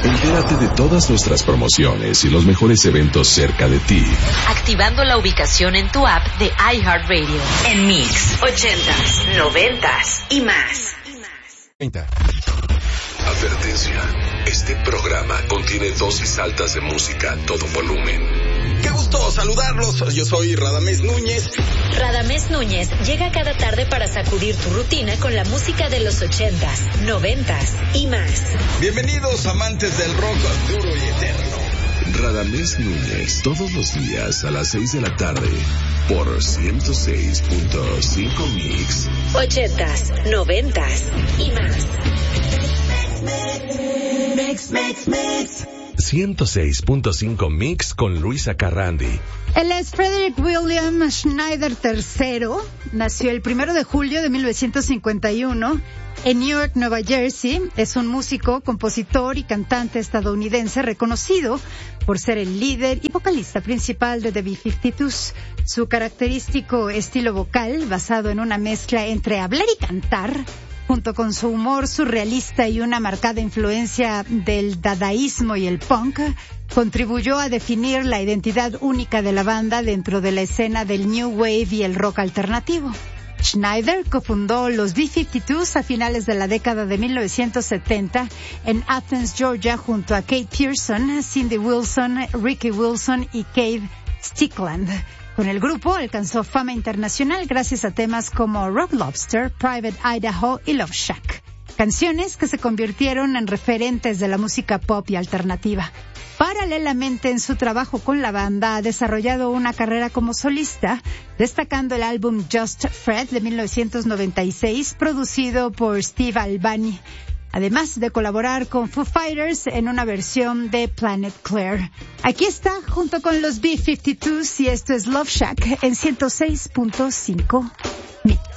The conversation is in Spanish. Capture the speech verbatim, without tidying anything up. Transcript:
Entérate de todas nuestras promociones y los mejores eventos cerca de ti. Activando la ubicación en tu app de iHeartRadio. En Mix, ochentas, noventas y más. treinta. Advertencia. Este programa contiene dosis altas de música a todo volumen. Qué gusto saludarlos. Yo soy Radamés Núñez. Radamés Núñez llega cada tarde para sacudir tu rutina con la música de los ochentas, noventas y más. Bienvenidos amantes del rock duro y eterno. Radamés Núñez, todos los días a las seis de la tarde, por ciento seis punto cinco Mix. Ochentas, noventas y más. Mix, mix, mix. ciento seis punto cinco Mix con Luisa Carrandi. Él es Frederick William Schneider tercero. Nació el primero de julio de mil novecientos cincuenta y uno en Newark, Nueva Jersey. Es un músico, compositor y cantante estadounidense reconocido por ser el líder y vocalista principal de The B cincuenta y dos. Su característico estilo vocal, basado en una mezcla entre hablar y cantar, junto con su humor surrealista y una marcada influencia del dadaísmo y el punk, contribuyó a definir la identidad única de la banda dentro de la escena del New Wave y el rock alternativo. Schneider cofundó los B cincuenta y dos a finales de la década de mil novecientos setenta en Athens, Georgia, junto a Kate Pearson, Cindy Wilson, Ricky Wilson y Cave Stickland. Con el grupo alcanzó fama internacional gracias a temas como Rock Lobster, Private Idaho y Love Shack, canciones que se convirtieron en referentes de la música pop y alternativa. Paralelamente, en su trabajo con la banda, ha desarrollado una carrera como solista, destacando el álbum Just Fred de mil novecientos noventa y seis, producido por Steve Albini, además de colaborar con Foo Fighters en una versión de Planet Claire. Aquí está, junto con los B cincuenta y dos, y esto es Love Shack en ciento seis punto cinco.